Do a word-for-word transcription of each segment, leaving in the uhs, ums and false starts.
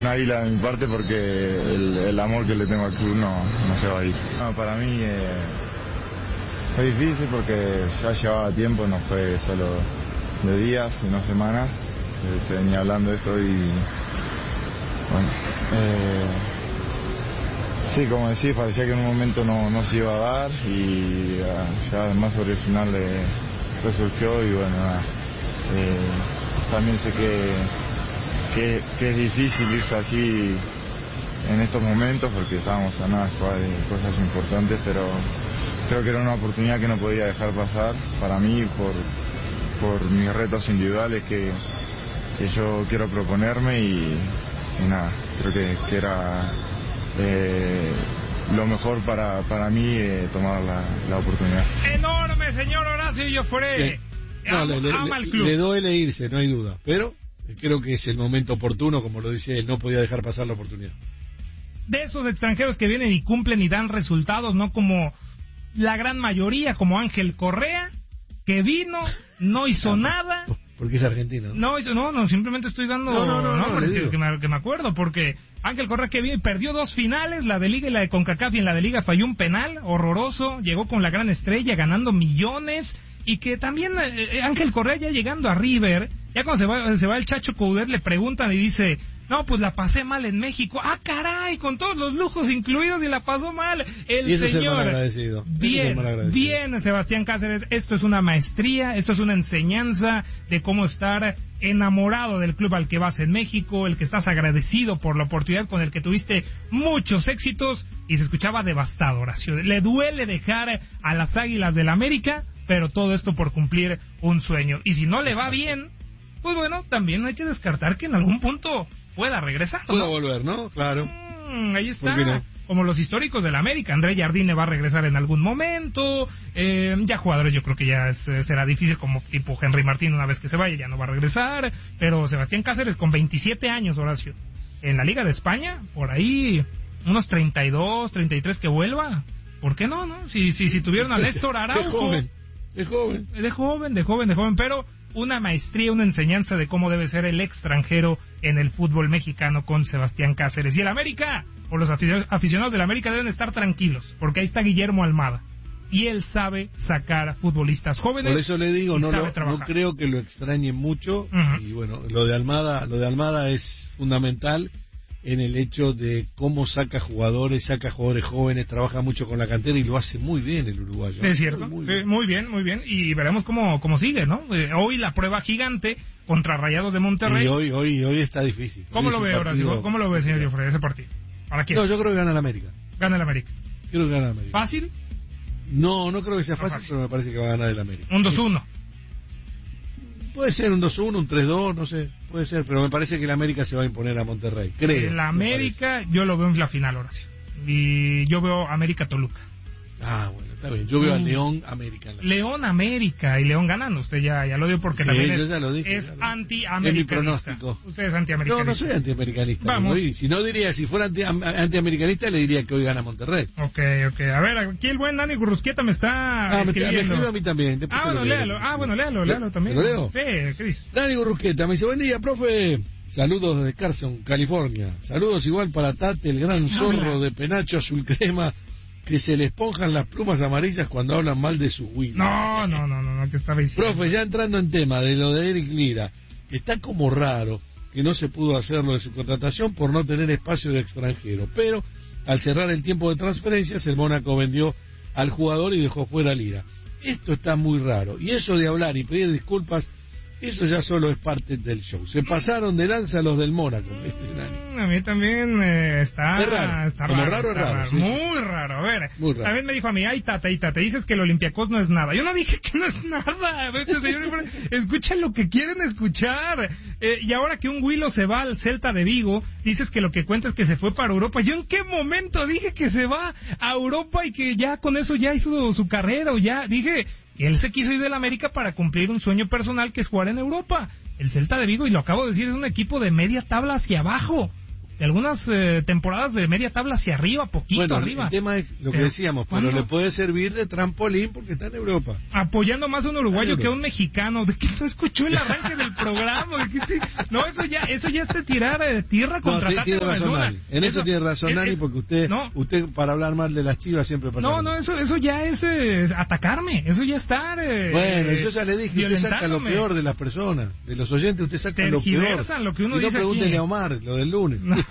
Una águila de mi parte porque el, el amor que le tengo al club no, no se va a ir. No, para mí eh, fue difícil porque ya llevaba tiempo, no fue solo de días, sino semanas. Eh, se venía hablando de esto y bueno, eh, sí, como decís, parecía que en un momento no, no se iba a dar y uh, ya además sobre el final eh, resurgió y bueno, nada, eh, también sé que Que, que es difícil irse así en estos momentos porque estábamos a nada de cosas importantes, pero creo que era una oportunidad que no podía dejar pasar para mí por, por mis retos individuales que, que yo quiero proponerme y, y nada, creo que, que era eh, lo mejor para, para mí eh, tomar la, la oportunidad. Enorme, señor Horacio Joffre. No, ama, le, le, ama el club. Le duele irse, no hay duda, pero creo que es el momento oportuno, como lo dice él, no podía dejar pasar la oportunidad. De esos extranjeros que vienen y cumplen y dan resultados, no como la gran mayoría, como Ángel Correa, que vino, no hizo nada. Porque es argentino. No, hizo, no, no, simplemente estoy dando no, no, no, nombres no, que, que, me, que me acuerdo, porque Ángel Correa que vino y perdió dos finales, la de Liga y la de CONCACAF, y en la de Liga falló un penal horroroso, llegó con la gran estrella ganando millones. Y que también eh, Ángel Correa ya llegando a River, ya cuando se va, se va el Chacho Coudet le preguntan y dice, no, pues la pasé mal en México. Ah, caray, con todos los lujos incluidos y la pasó mal. El y eso señor, es el bien, es bien, Sebastián Cáceres, esto es una maestría, esto es una enseñanza de cómo estar enamorado del club al que vas en México, el que estás agradecido por la oportunidad con el que tuviste muchos éxitos, y se escuchaba devastado, Horacio. Le duele dejar a las Águilas del América, pero todo esto por cumplir un sueño. Y si no le va bien, pues bueno, también hay que descartar que en algún punto pueda regresar, ¿no? Pueda volver, ¿no? Claro. Mm, ahí está. ¿Por qué no? Como los históricos del América. André Jardine va a regresar en algún momento. Eh, ya jugadores yo creo que ya es, será difícil, como tipo Henry Martín, una vez que se vaya ya no va a regresar. Pero Sebastián Cáceres con veintisiete años, Horacio, en la Liga de España, por ahí unos treinta y dos, treinta y tres que vuelva. ¿Por qué no, no? Si, si, si tuvieron a Néstor Araujo. De joven, de joven. De joven, de joven, de joven, pero una maestría, una enseñanza de cómo debe ser el extranjero en el fútbol mexicano con Sebastián Cáceres. Y el América, o los aficionados del América deben estar tranquilos, porque ahí está Guillermo Almada, y él sabe sacar futbolistas jóvenes. Por eso le digo, no, lo, no creo que lo extrañe mucho, uh-huh. Y bueno, lo de Almada, lo de Almada es fundamental en el hecho de cómo saca jugadores, saca jugadores jóvenes, trabaja mucho con la cantera y lo hace muy bien el uruguayo. Es cierto, muy, muy, bien. Sí, muy bien, muy bien, y veremos cómo, cómo sigue, ¿no? Eh, hoy la prueba gigante contra Rayados de Monterrey. Y hoy, hoy, hoy está difícil. ¿Cómo hoy lo ve ahora? ¿Cómo lo ve, señor Joffre, ese partido? ¿Para quién? No, yo creo que gana el América. Gana el América. Creo que gana el América. ¿Fácil? No, no creo que sea fácil, fácil. Pero me parece que va a ganar el América. Un dos uno. Puede ser un dos uno, un tres dos, no sé, puede ser, pero me parece que el América se va a imponer a Monterrey, creo. El América, yo lo veo en la final, Horacio. Y yo veo América-Toluca. Ah, bueno, está bien. Yo veo uh, al León América. León América y León ganando. Usted ya, ya lo dio porque sí, también yo es, ya lo dije, es ya lo antiamericanista. Es Usted es antiamericanista. No, no soy antiamericanista. Vamos. Hoy, si no diría, si fuera anti, antiamericanista, le diría que hoy gana Monterrey. Ok, ok. A ver, aquí el buen Dani Gurrusquieta me está ah, escribiendo. Me escribe a mí también. Ah, bueno, léalo. Ah, bueno, léalo, léalo también. ¿Lo leo? Sí, ¿qué dice? Dani Gurrusquieta me dice, buen día, profe. Saludos desde Carson, California. Saludos igual para Tate, el gran zorro de penacho azul crema, que se le esponjan las plumas amarillas cuando hablan mal de su Willy. No, no, no, no, no, que estaba diciendo. Profe, ya entrando en tema de lo de Eric Lira, está como raro que no se pudo hacer lo de su contratación por no tener espacio de extranjero, pero al cerrar el tiempo de transferencias, el Mónaco vendió al jugador y dejó fuera a Lira. Esto está muy raro, y eso de hablar y pedir disculpas, eso ya solo es parte del show. Se pasaron de lanza los del Mónaco. Mm, a mí también eh, está, es raro. está Como raro. raro es raro. raro. Sí, muy sí. raro. A ver, muy raro. También me dijo a mí, ay, Tata, ay, Tata, dices que el Olympiacos no es nada. Yo no dije que no es nada. Este señor, escuchen lo que quieren escuchar. Eh, y ahora que un Huilo se va al Celta de Vigo, dices que lo que cuenta es que se fue para Europa. ¿Yo en qué momento dije que se va a Europa y que ya con eso ya hizo su carrera? O ya dije que él se quiso ir del América para cumplir un sueño personal que es jugar en Europa. El Celta de Vigo, y lo acabo de decir, es un equipo de media tabla hacia abajo. de algunas eh, temporadas de media tabla hacia arriba, poquito bueno, arriba. El tema es lo que Pero, decíamos, pero ¿cuándo? le puede servir de trampolín porque está en Europa. Apoyando más a un uruguayo que a un mexicano. ¿De qué no escuchó el arranque del programa? ¿De qué se... No, eso ya eso ya es de tirar eh, tierra contra no, Tati tiene razón, Moresluna. Nani. En eso, eso tiene razón, es, Nani, es, porque usted, no, usted para hablar mal de las Chivas siempre pasa. No, no, eso eso ya es eh, atacarme. Eso ya es estar. Eh, bueno, yo ya le dije, usted saca lo peor de las personas, de los oyentes, usted saca lo peor. Lo que uno si no, dice pregúntele aquí. a Omar, lo del lunes. No.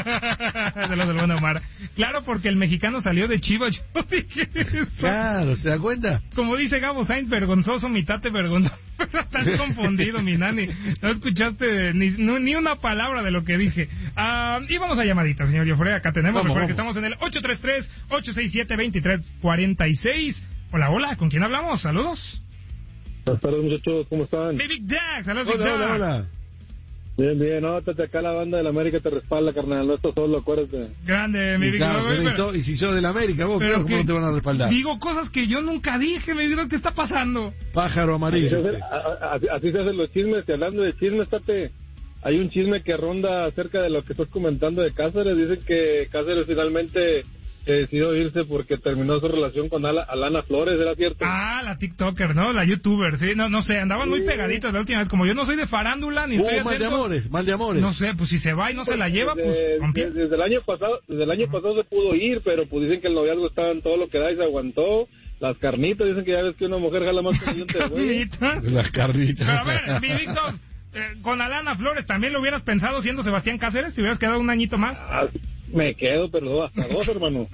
De lo del buen Omar. Claro, porque el mexicano salió de Chivas. Yo dije eso. Claro, ¿se da cuenta? Como dice Gabo Sainz, vergonzoso, mi tate vergonzoso. Estás confundido, mi Nani. No escuchaste ni, no, ni una palabra de lo que dije. Uh, y vamos a llamadita, señor Joffre. Acá tenemos. Vamos, Recuerden vamos. que estamos en el ocho tres tres, ocho seis siete, dos tres cuatro seis. Hola, hola. ¿Con quién hablamos? Saludos. Buenas tardes, muchachos. ¿Cómo están? Mi Big Dax. Saludos, Hola, Big hola, Dax. hola. Bien, bien. No, te acá la banda de la América te respalda, carnal. No estás solo, acuérdate. Grande, mi Y, Big claro, Dax. pero y to- y si sos del América, vos, Pero claro, ¿cómo que no te van a respaldar? Digo cosas que yo nunca dije, mi vida. ¿Qué está pasando? Pájaro Así amarillo. se, usted. hace- a- a- así se hacen los chismes. Y hablando de chismes, Tate, hay un chisme que ronda acerca de lo que estás comentando de Cáceres. Dicen que Cáceres finalmente eh, decidió irse porque terminó su relación con Ala- Alana Flores, ¿era cierto? Ah, la TikToker, ¿no? La YouTuber, sí. No, no sé, andaban muy Sí. pegaditos la última vez. Como yo no soy de farándula, ni estoy Uh, mal de atento, amores, mal de amores. no sé, pues si se va y no se la lleva, pues Desde, con pie. desde- desde el año pasado desde el año pasado se pudo ir, pero pues dicen que el noviazgo estaba en todo lo que da y se aguantó. Las carnitas, dicen que ya ves que una mujer jala más que un diente de güey. Carnitas. Las carnitas. Pero a ver, mi Big Dog, eh, con Alana Flores, ¿también lo hubieras pensado siendo Sebastián Cáceres? ¿Te hubieras quedado un añito más? Ah, me quedo, pero hasta dos, hermano.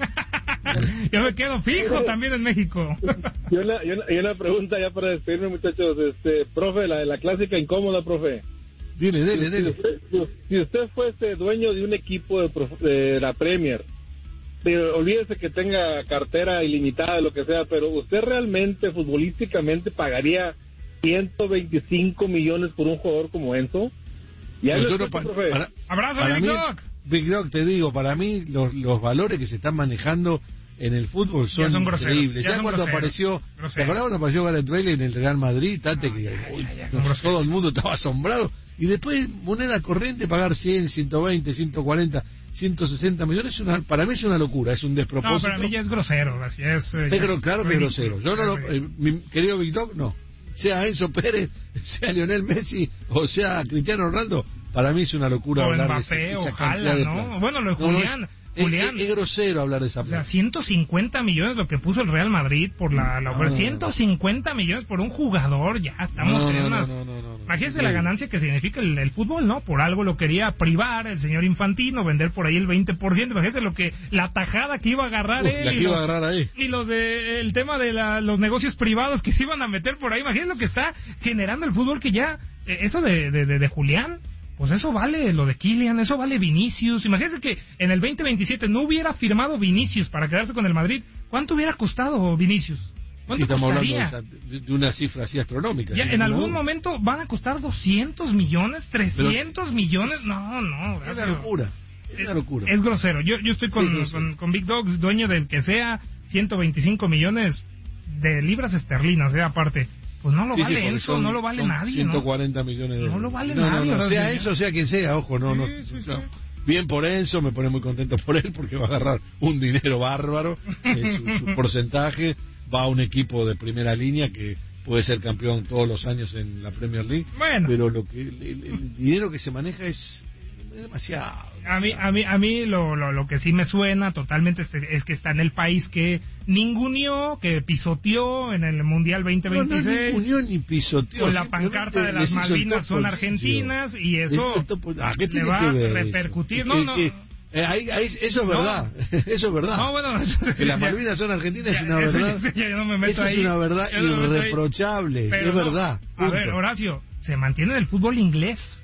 Yo me quedo fijo también en México. Y una, y, una, y una pregunta ya para despedirme, muchachos. Este, profe, la, la clásica incómoda, profe. Dile, dile, Si dile. usted, si usted fuese dueño de un equipo de, prof- de la Premier, pero olvídese que tenga cartera ilimitada, lo que sea, pero ¿usted realmente, futbolísticamente, pagaría ciento veinticinco millones por un jugador como Enzo? Ya Pues lo yo no escucho, pa- profe. para- Abrazo, para Big mí, Dog. Big Dog, te digo, para mí los, los valores que se están manejando en el fútbol son, Ya son groseros, increíbles. ya Ya, son cuando groseros, apareció, groseros. ¿te acordás cuando apareció Gareth Bale en el Real Madrid? Tate, que uy, ya, ya, son groseros. todo el mundo estaba asombrado. Y después, moneda corriente, pagar cien, ciento veinte, ciento cuarenta, ciento sesenta millones, es una, para mí es una locura, es un No, despropósito. para mí ya es grosero. Así es. eh, Es ya gro- claro que es ridículo. grosero. Yo no lo, eh, mi querido Big Dog, no. Sea Enzo Pérez, sea Lionel Messi o sea Cristiano Ronaldo, para mí es una locura O hablar Mbappé, de esa, esa ojalá, cantidad de ¿no? plata. Bueno, lo de No, no, Julián, es, Julián. es- es grosero hablar de esa O sea, plata. ciento cincuenta millones lo que puso el Real Madrid por la, la oferta. No, no, no. ciento cincuenta millones por un jugador, ya estamos No, teniendo no, unas... no, no, no, no. Imagínense No. la ganancia que significa el, el fútbol, ¿no? Por algo lo quería privar el señor Infantino, vender por ahí el veinte por ciento. Imagínense lo que, la tajada que iba a agarrar Uy, él. la y que iba los- a agarrar ahí. Y los de, el tema de la, los negocios privados que se iban a meter por ahí. Imagínense lo que está generando el fútbol que ya, eh, eso de, de, de, de Julián, pues eso vale lo de Kylian, eso vale Vinicius. Imagínense que en el veinte veintisiete no hubiera firmado Vinicius para quedarse con el Madrid. ¿Cuánto hubiera costado Vinicius? Sí, ¿Cuánto estamos hablando costaría? de, esa- de- de una cifra así astronómica. Ya, ¿sí? en ¿No? algún momento van a costar doscientos millones, trescientos millones. No, no, Es una gracias. locura. Es una locura. Es grosero. Yo, yo estoy con, Sí, grosero. con, con Big Dogs, dueño del que sea, ciento veinticinco millones de libras esterlinas, ¿eh? Aparte. Pues no lo Sí, sí, vale porque Enzo, son- no lo vale son nadie, ciento cuarenta millones de No euros. lo vale No, no, nadie, no, ahora sea sí. Enzo, sea quien sea, ojo, no, no. Sí, sí, sí. no. Bien por Enzo, me pone muy contento por él porque va a agarrar un dinero bárbaro. eh, su, su porcentaje va a un equipo de primera línea que puede ser campeón todos los años en la Premier League. Bueno. Pero lo que el, el- el dinero que se maneja es, es demasiado. A mí, a mí, a mí lo, lo, lo que sí me suena totalmente es, es que está en el país que ninguneó, que pisoteó en el Mundial veinte No, no, veintiséis. ni unió ni pisoteó. Con la simplemente pancarta de les las hizo el Malvinas son topo argentinas y Les eso hizo el topo- ah, ¿qué le tiene va que a ver repercutir. eso? No, Que- no. que- eh, ahí- ahí- eso es verdad, eso es verdad. No, bueno, Que las ya- Malvinas son argentinas ya, es una eso verdad. ya- ya yo no me meto Eso es ahí. una verdad Yo no me meto ahí. irreprochable, Pero es no, verdad. A punto. ver, Horacio, se mantiene en el fútbol inglés.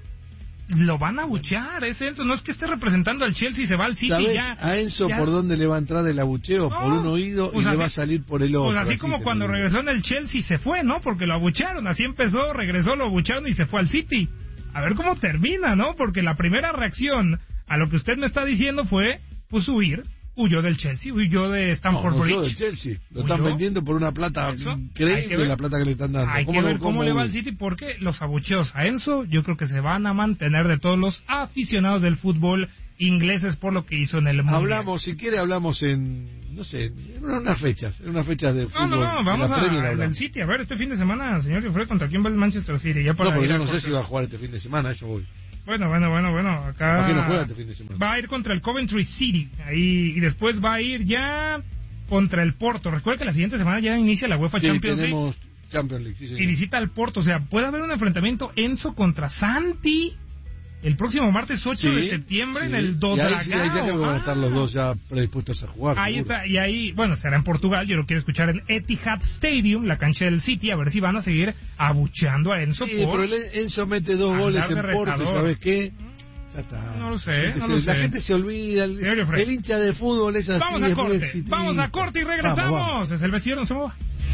Lo van a buchar, ese Enzo. No es que esté representando al Chelsea y se va al City ¿Sabés ya. a Enzo ya. por dónde le va a entrar el abucheo? No, por un oído pues y así- le va a salir por el otro. Pues así como te cuando lo digo. regresó en el Chelsea se fue, ¿no? Porque lo abucharon. Así empezó, regresó, lo abucharon y se fue al City. A ver cómo termina, ¿no? Porque la primera reacción a lo que usted me está diciendo fue, pues, huir. huyó del Chelsea, huyó de Stamford no, Bridge. Huyó del Chelsea. Lo ¿Huyó? Están vendiendo por una plata ¿Eso? increíble, la plata que le están dando. Hay ¿Cómo que no, ver cómo, cómo le va huye? al City, porque los abucheos a Enzo yo creo que se van a mantener de todos los aficionados del fútbol ingleses por lo que hizo en el Mundial. Hablamos, si quiere hablamos en, no sé, en unas fechas, en unas fechas de No, fútbol. no, no, vamos en la Premier a, en el hablamos. City. A ver, este fin de semana, señor Jeffrey, ¿contra quién va el Manchester City? Ya para No, porque ir yo a no sé corte. si va a jugar este fin de semana, eso voy. Bueno, bueno, bueno, bueno, acá... ¿Por qué no juega este fin de semana? Va a ir contra el Coventry City, ahí, y después va a ir ya contra el Porto. Recuerda que la siguiente semana ya inicia la UEFA Sí, Champions League. tenemos Champions League, sí, señor. Y visita al Porto, o sea, puede haber un enfrentamiento Enzo contra Santi el próximo martes ocho Sí, de septiembre sí. en el Y ahí sí, ahí ya Dodragao. creo que van a estar los Ah. dos ya predispuestos a jugar. Ahí seguro. está, y ahí, bueno, será en Portugal, yo lo quiero escuchar en Etihad Stadium, la cancha del City, a ver si van a seguir abucheando a Enzo Sí, por... pero el Enzo mete dos andar goles de en Porto, retador. ¿sabes qué? Ya está. No lo sé, La gente no se- lo La sé. gente se olvida, el, Señor Jeffrey. el hincha de fútbol es así. Vamos a es muy corte, exitista. vamos a corte y regresamos. Vamos, vamos. Es el vestidor, no se mueva.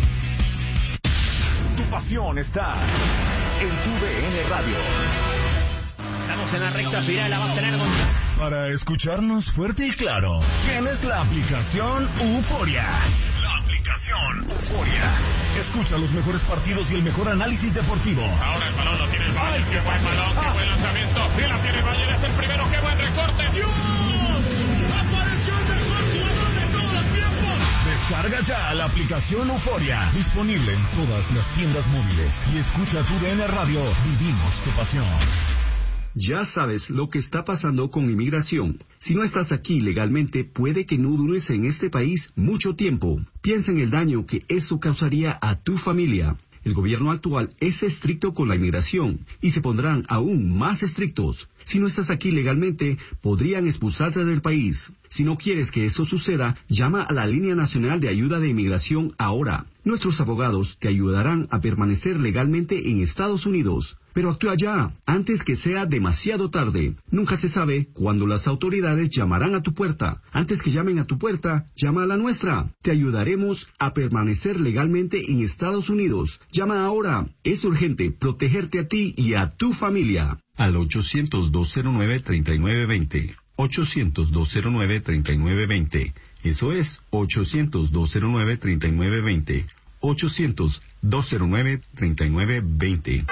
Tu pasión está en tu D N Radio. Estamos en la recta final, la va a tener Gonzalo. Para escucharnos fuerte y claro, tienes la aplicación Euforia. La aplicación Euforia. Escucha los mejores partidos y el mejor análisis deportivo. Ahora el balón lo tiene el Bayern, qué buen balón, qué buen lanzamiento. Y la tiene el Bayern, es el primero, qué buen recorte. ¡Dios! ¡Apareció el mejor jugador de todos los tiempos! Descarga ya la aplicación Euforia. Disponible en todas las tiendas móviles. Y escucha tu D N Radio. Vivimos tu pasión. Ya sabes lo que está pasando con inmigración. Si no estás aquí legalmente, puede que no dures en este país mucho tiempo. Piensa en el daño que eso causaría a tu familia. El gobierno actual es estricto con la inmigración y se pondrán aún más estrictos. Si no estás aquí legalmente, podrían expulsarte del país. Si no quieres que eso suceda, llama a la Línea Nacional de Ayuda de Inmigración ahora. Nuestros abogados te ayudarán a permanecer legalmente en Estados Unidos. Pero actúa ya, antes que sea demasiado tarde. Nunca se sabe cuándo las autoridades llamarán a tu puerta. Antes que llamen a tu puerta, llama a la nuestra. Te ayudaremos a permanecer legalmente en Estados Unidos. Llama ahora. Es urgente protegerte a ti y a tu familia. Al ochocientos, dos cero nueve, treinta y nueve veinte. ochocientos, dos cero nueve, treinta y nueve veinte. Eso es ochocientos, dos cero nueve, treinta y nueve veinte. ochocientos, dos cero nueve, treinta y nueve veinte.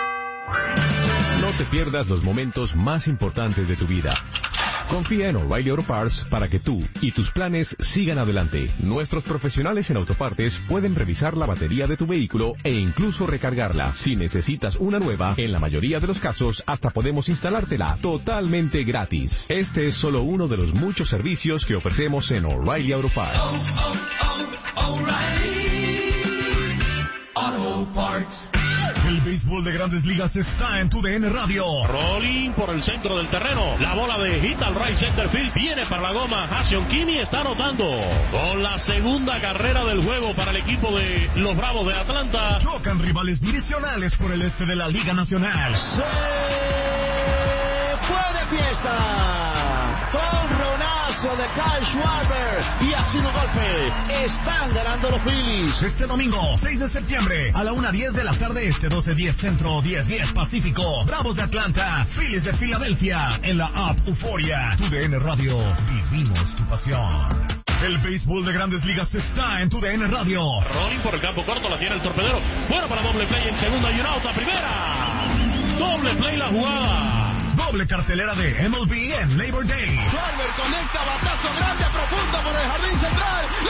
No te pierdas los momentos más importantes de tu vida. Confía en O'Reilly Auto Parts para que tú y tus planes sigan adelante. Nuestros profesionales en autopartes pueden revisar la batería de tu vehículo e incluso recargarla. Si necesitas una nueva, en la mayoría de los casos hasta podemos instalártela totalmente gratis. Este es solo uno de los muchos servicios que ofrecemos en O'Reilly Auto Parts. Oh, oh, oh, O'Reilly Auto Parts. El béisbol de Grandes Ligas está en tu D N Radio. Rolling por el centro del terreno. La bola de hit al right center field. Viene para la goma. Jason Kini está anotando. Con la segunda carrera del juego para el equipo de los Bravos de Atlanta. Chocan rivales divisionales por el este de la Liga Nacional. Se fue de fiesta. Tonronazo de Kyle Schwarber. Y ha sido golpe. Están ganando los Phillies. Este domingo, seis de septiembre, a la una diez de la tarde este, doce diez centro, diez diez pacífico. Bravos de Atlanta, Phillies de Filadelfia, en la app Euforia. Tu D N Radio, vivimos tu pasión. El béisbol de Grandes Ligas está en tu D N Radio. Rolling por el campo corto, la tiene el torpedero. Bueno para doble play en segunda y un out a primera. Doble play la jugada. Doble cartelera de M L B en Labor Day. Schwarber conecta batazo grande, profundo por el jardín central.